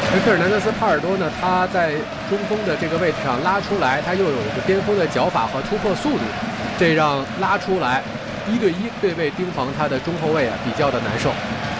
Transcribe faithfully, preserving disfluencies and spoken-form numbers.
而费尔南德斯·帕尔多呢，他在中锋的这个位置上拉出来，他又有一个巅峰的脚法和突破速度，这让拉出来一对一对位盯防他的中后卫啊比较的难受。